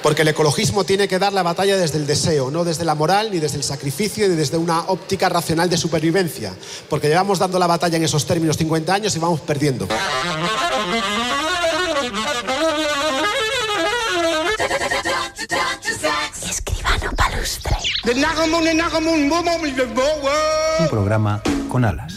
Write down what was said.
Porque el ecologismo tiene que dar la batalla desde el deseo, no desde la moral, ni desde el sacrificio, ni desde una óptica racional de supervivencia. Porque llevamos dando la batalla en esos términos 50 años y vamos perdiendo. Escribano Palustre. Un programa con alas.